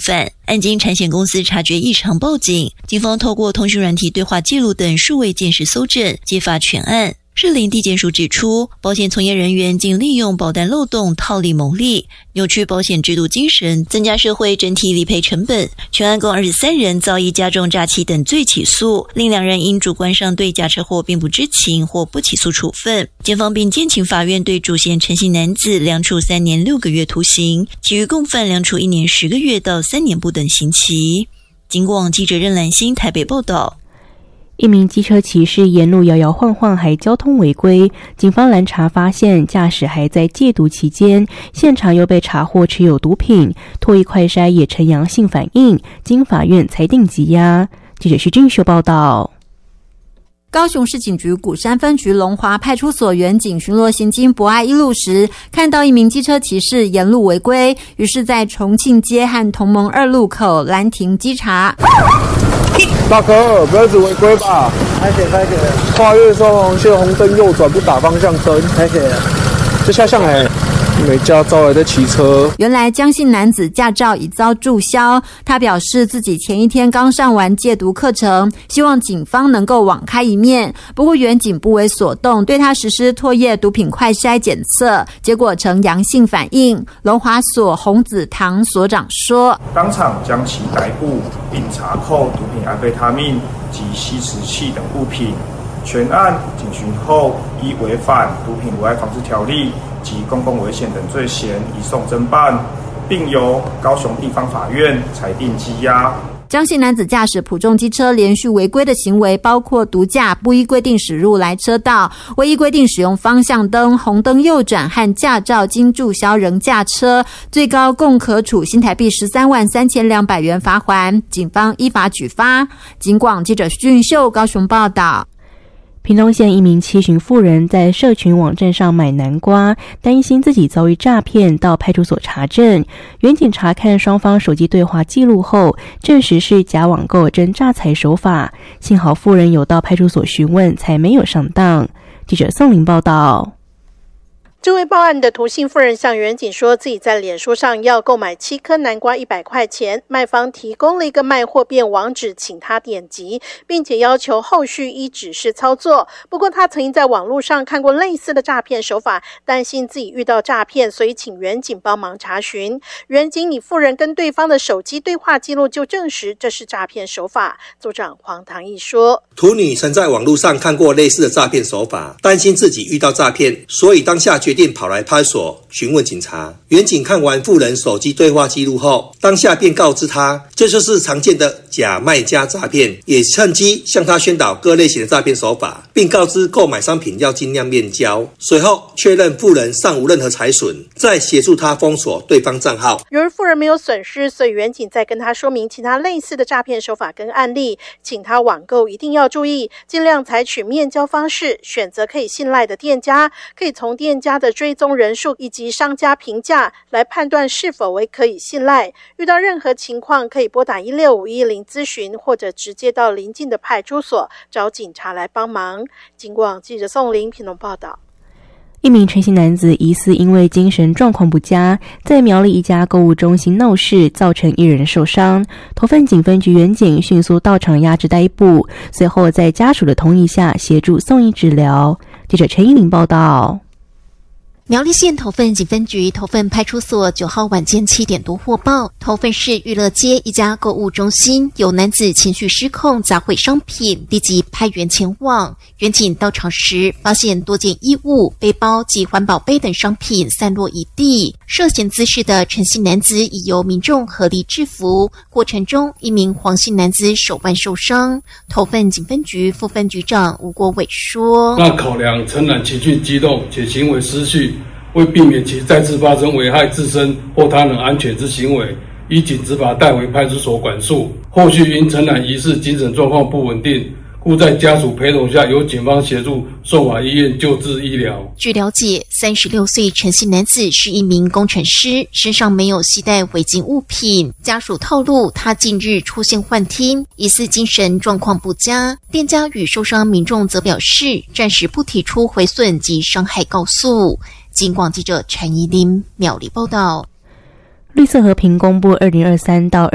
犯。案经产险公司察觉异常报警，警方透过通讯软体对话记录等数位监视搜证，揭发全案。士林地检署指出，保险从业人员竟利用保单漏洞套利牟利，扭曲保险制度精神，增加社会整体理赔成本。全案共23人遭以加重诈欺等罪起诉，另2人因主观上对假车祸并不知情或不起诉处分。检方并建请法院对主嫌陈姓男子量处3年6个月徒刑，其余共犯量处1年10个月到3年不等刑期。警广记者任兰心台北报道。 一名机车骑士沿路摇摇晃晃，还交通违规。警方拦查发现，驾驶还在戒毒期间，现场又被查获持有毒品，唾液快筛也呈阳性反应，经法院裁定羁押。记者徐俊秀报道。 高雄市警局鼓山分局龙华派出所员警巡逻行经博爱一路时，看到一名机车骑士沿路违规，于是在重庆街和同盟2路口拦停稽查。 大哥，不要一直违规吧！ 拍谁？ 跨越双黄线红灯右转不打方向灯， 拍谁了？ 这下向没驾照还在骑车。 原来江姓男子驾照已遭注销，他表示自己前一天刚上完戒毒课程，希望警方能够网开一面。不过员警不为所动，对他实施唾液毒品快筛检测，结果呈阳性反应。龙华所洪子堂所长说， 当场将其逮捕，并查扣毒品安非他命及吸食器等物品。全案警询后，依违反毒品危害防治条例及公共危险等罪嫌移送侦办，并由高雄地方法院裁定羁押。 江姓男子驾驶普重机车连续违规的行为包括毒驾、不依规定驶入来车道、未依规定使用方向灯、红灯右转和驾照经注销仍驾车，最高共可处新台币133200元罚锾。警方依法举发。警广记者徐俊秀高雄报道。 屏东县一名七旬妇人在社群网站上买南瓜，担心自己遭遇诈骗，到派出所查证。员警查看双方手机对话记录后，证实是假网购真诈财手法。幸好妇人有到派出所询问，才没有上当。记者宋玲报道。 这位报案的涂姓妇人向员警说，自己在脸书上要购买7颗南瓜100块钱，卖方提供了一个卖货便网址，请他点击，并且要求后续依指示操作。不过他曾经在网络上看过类似的诈骗手法，担心自己遇到诈骗，所以请员警帮忙查询。员警以妇人跟对方的手机对话记录就证实这是诈骗手法。组长黄唐毅说， 涂女曾在网络上看过类似的诈骗手法，担心自己遇到诈骗，所以当下决定跑来派出所询问警察。员警看完妇人手机对话记录后，当下便告知他，这就是常见的假卖家诈骗，也趁机向他宣导各类型的诈骗手法，并告知购买商品要尽量面交。随后确认妇人尚无任何财损，再协助他封锁对方账号。 由于妇人没有损失，所以员警在跟他说明其他类似的诈骗手法跟案例，请他网购一定要注意，尽量采取面交方式，选择可以信赖的店家，可以从店家的追踪人数以及商家评价来判断是否为可以信赖。遇到任何情况可以拨打16510咨询，或者直接到邻近的派出所找警察来帮忙。警广记者宋玲屏东报道。 一名陈姓男子疑似因为精神状况不佳，在苗栗一家购物中心闹事，造成1人受伤。头份警分局员警迅速到场压制逮捕，随后在家属的同意下协助送医治疗。记者陈依玲报道。 苗栗县头份警分局头份派出所9号晚间7点多获报，头份市娱乐街一家购物中心有男子情绪失控砸毁商品，立即派员前往。员警到场时发现多件衣物、背包及环保杯等商品散落一地，涉嫌滋事的陈姓男子已由民众合力制服，过程中一名黄姓男子手腕受伤。头份警分局副分局长吴国伟说， 那考量陈男情绪激动且行为失序，为避免其再次发生危害自身或他人安全之行为，依警执法带回派出所管束。后续因陈男疑似精神状况不稳定，故在家属陪同下，由警方协助送往医院救治医疗。 据了解，36岁陈姓男子是一名工程师，身上没有携带违禁物品。家属透露，他近日出现幻听，疑似精神状况不佳。店家与受伤民众则表示，暂时不提出毁损及伤害告诉。警广记者陈怡琳苗栗报道。 绿色和平公布2023到